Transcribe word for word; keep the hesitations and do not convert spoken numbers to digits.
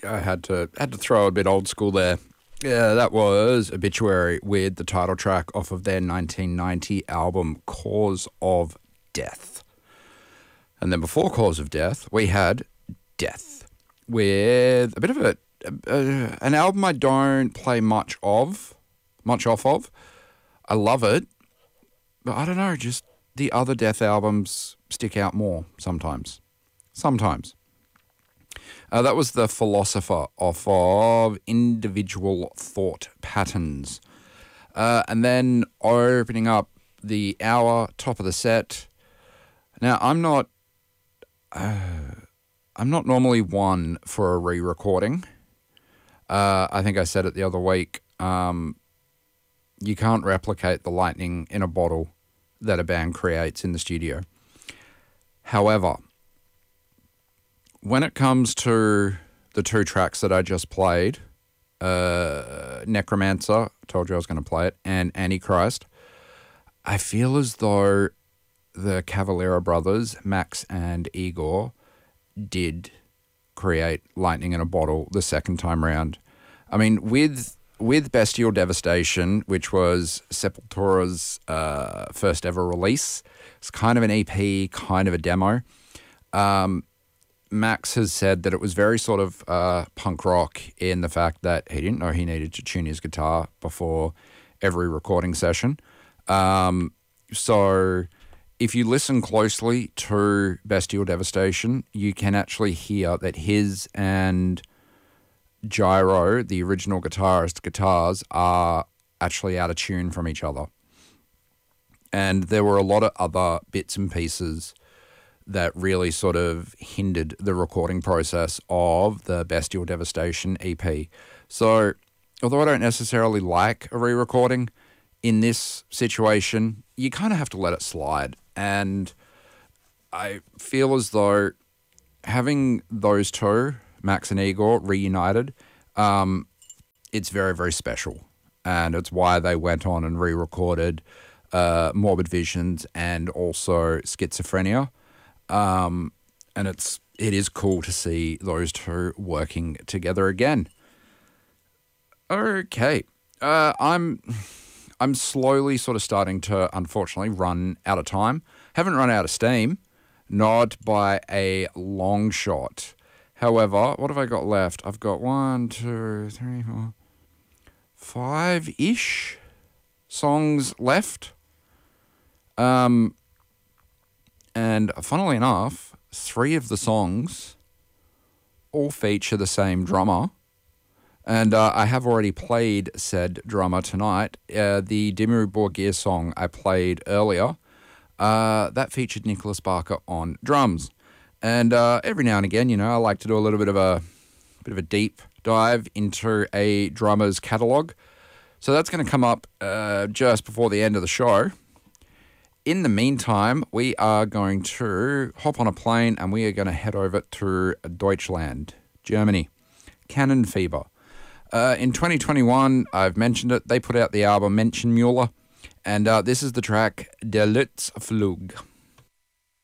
I had to had to throw a bit old school there. Yeah, that was Obituary with the title track off of their nineteen ninety album Cause of Death. And then before Cause of Death, we had Death with a bit of a, a an album I don't play much of, much off of. I love it, but I don't know, just the other Death albums stick out more sometimes. Sometimes. Uh, that was The Philosopher off of Individual Thought Patterns. Uh, and then opening up the hour, top of the set. Now, I'm not... Uh, I'm not normally one for a re-recording. Uh, I think I said it the other week. Um, you can't replicate the lightning in a bottle that a band creates in the studio. However, when it comes to the two tracks that I just played, uh, Necromancer, told you I was going to play it, and Antichrist, I feel as though the Cavalera brothers, Max and Igor, did create lightning in a bottle the second time round. I mean, with with Bestial Devastation, which was Sepultura's uh, first ever release, it's kind of an E P, kind of a demo. Um, Max has said that it was very sort of uh, punk rock in the fact that he didn't know he needed to tune his guitar before every recording session. Um, so if you listen closely to Bestial Devastation, you can actually hear that his and Gyro, the original guitarist, guitars are actually out of tune from each other. And there were a lot of other bits and pieces that really sort of hindered the recording process of the Bestial Devastation E P. So, although I don't necessarily like a re-recording, in this situation, you kind of have to let it slide. And I feel as though having those two, Max and Igor, reunited, um, it's very, very special. And it's why they went on and re-recorded uh, Morbid Visions and also Schizophrenia. Um, and it's it is cool to see those two working together again. Okay, uh, I'm I'm slowly sort of starting to unfortunately run out of time. Haven't run out of steam, not by a long shot. However, what have I got left? I've got one, two, three, four, five-ish songs left. Um. And funnily enough, three of the songs all feature the same drummer. And uh, I have already played said drummer tonight. Uh, the Dimmu Borgir song I played earlier, uh, that featured Nicholas Barker on drums. And uh, every now and again, you know, I like to do a little bit of a bit of a deep dive into a drummer's catalogue. So that's going to come up uh, just before the end of the show. In the meantime, we are going to hop on a plane and we are going to head over to Deutschland, Germany, Cannon Fever. Uh, in twenty twenty-one, I've mentioned it, they put out the album Menschenmüller, and uh, this is the track Der Lutzflug.